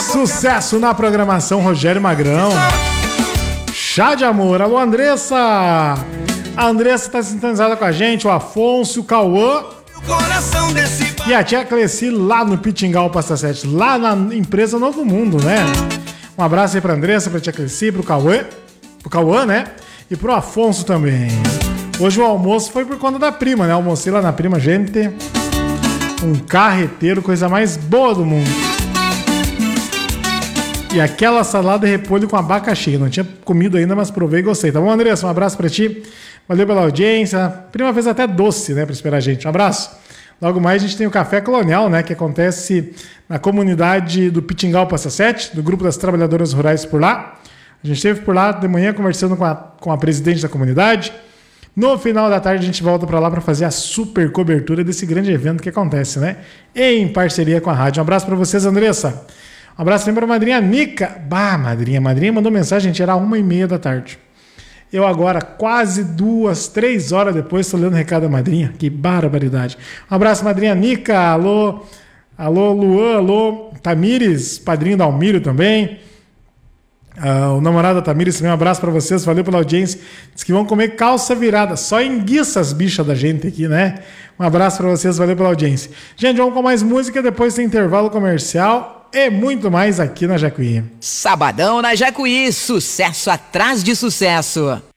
Sucesso na programação, Rogério Magrão. Chá de amor. Alô, Andressa. A Andressa está sintonizada com a gente, o Afonso, o Cauã e a tia Cleci lá no Pitingal Pasta 7, lá na empresa Novo Mundo, né? Um abraço aí pra Andressa, pra tia Cleci, pro Cauã, né? E pro Afonso também. Hoje o almoço foi por conta da prima, né? Almocei lá na prima, gente. Um carreteiro, coisa mais boa do mundo. E aquela salada de repolho com abacaxi. Não tinha comido ainda, mas provei e gostei. Tá bom, Andressa? Um abraço pra ti. Valeu pela audiência. A prima fez até doce, né? Pra esperar a gente. Um abraço. Logo mais a gente tem o Café Colonial, né? Que acontece na comunidade do Pitingal Passa 7, do Grupo das Trabalhadoras Rurais por lá. A gente esteve por lá de manhã conversando com a presidente da comunidade. No final da tarde a gente volta para lá para fazer a super cobertura desse grande evento que acontece, né? Em parceria com a rádio. Um abraço para vocês, Andressa. Um abraço também para a madrinha Nica. Bah, madrinha mandou mensagem, gente, era 1h30 da tarde. Eu agora, quase 2-3 horas depois, estou lendo o recado da madrinha. Que barbaridade. Um abraço, madrinha Nica. Alô, Luan. Alô, Tamires, padrinho da Almírio também. O namorado da Tamires também, um abraço pra vocês, valeu pela audiência. Diz que vão comer calça virada, só enguiça as bichas da gente aqui, né? Um abraço pra vocês, valeu pela audiência. Gente, vamos com mais música, depois tem intervalo comercial e muito mais aqui na Jacuí. Sabadão na Jacuí, sucesso atrás de sucesso.